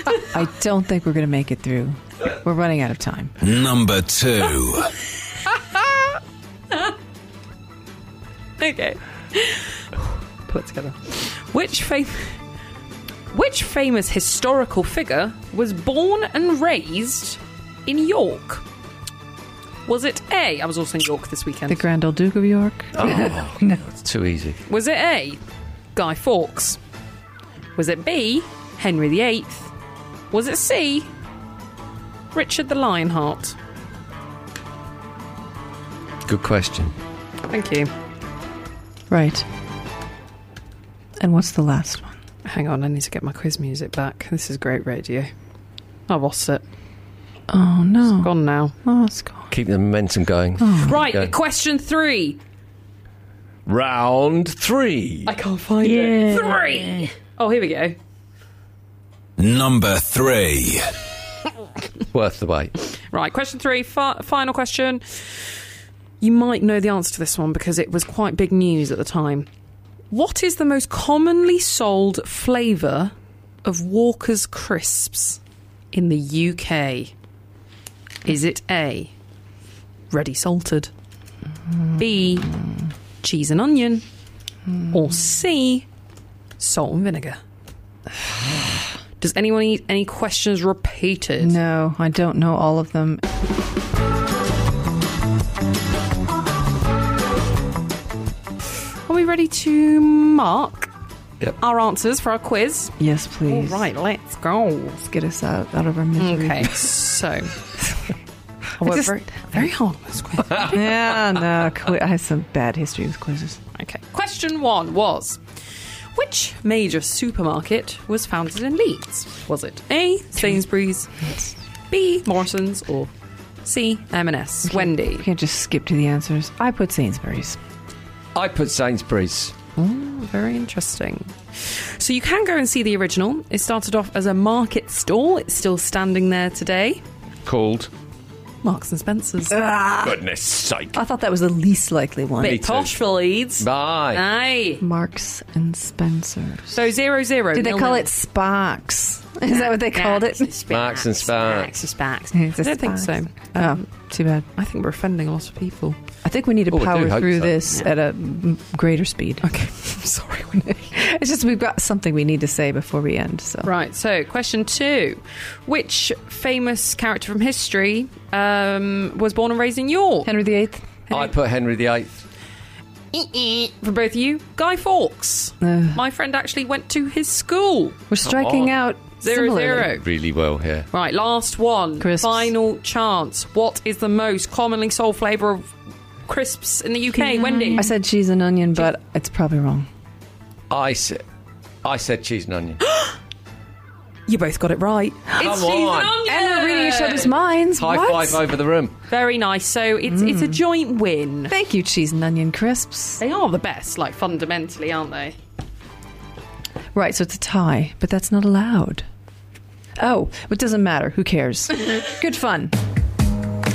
I don't think we're going to make it through. We're running out of time. Number 2. Okay. Pull it together. Which famous historical figure was born and raised in York? Was it A? I was also in York this weekend. The Grand Old Duke of York? Oh, no. It's too easy. Was it A? Guy Fawkes? Was it B? Henry VIII? Was it C? Richard the Lionheart? Good question. Thank you. Right. And what's the last one? Hang on, I need to get my quiz music back. This is great radio. I lost it. Oh, no. It's gone now. Oh, it's gone. Keep the momentum going. Right, question 3. Round 3. I can't find it. 3. Oh, here we go. Number 3. Worth the wait. Right, question 3, final question. You might know the answer to this one because it was quite big news at the time. What is the most commonly sold flavour of Walker's crisps in the UK? Is it A, ready salted, B, cheese and onion, or C, salt and vinegar? Does anyone need any questions repeated? No, I don't know all of them. Are we ready to mark Yep. our answers for our quiz? Yes, please. All right, let's go. Let's get us out of our misery. Okay, so... I worked very hard on this quiz. Yeah, no. I have some bad history with quizzes. Okay. Question 1 was, which major supermarket was founded in Leeds? Was it A, Sainsbury's, B, Morrison's, or C, M&S? Wendy. We can't just skip to the answers. I put Sainsbury's. I put Sainsbury's. Very interesting. So you can go and see the original. It started off as a market stall. It's still standing there today. Called? Marks and Spencer's. Goodness sake. I thought that was the least likely one. Bit posh for Leeds. Bye. Aye. Marks and Spencer. So 0-0. Did they call it Sparks? Is that what they called it? Marks and Sparks. Sparks. It's I a don't think so. Oh, too bad. I think we're offending a lot of people. I think we need to Oh, I do power hope through so. this at a greater speed. Okay. Sorry. It's just we've got something we need to say before we end. So Right, so question 2. Which famous character from history was born and raised in York? Henry VIII. I put Henry VIII. For both of you, Guy Fawkes. My friend actually went to his school. We're striking out 0-0. Really well here. Right, last one. Crisps. Final chance. What is the most commonly sold flavour of crisps in the UK? Wendy? I said cheese and onion, but it's probably wrong. I said cheese and onion. You both got it right. It's cheese and on. onion. And we're reading each other's minds. High What? five over the room. Very nice. So it's a joint win. Thank you, cheese and onion crisps. They are the best, like fundamentally, aren't they? Right, so it's a tie, but that's not allowed. Oh, it doesn't matter. Who cares? Good fun.